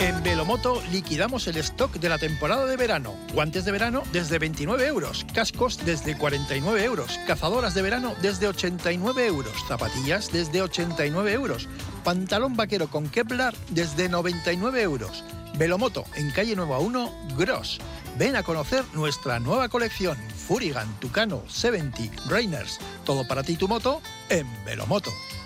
En Velomoto liquidamos el stock de la temporada de verano. Guantes de verano desde 29 euros, cascos desde 49 euros, cazadoras de verano desde 89 euros, zapatillas desde 89 euros, pantalón vaquero con Kevlar desde 99 euros. Velomoto, en calle Nueva 1, Gros. Ven a conocer nuestra nueva colección, Furigan, Tucano, 70, Rainers. Todo para ti y tu moto en Velomoto.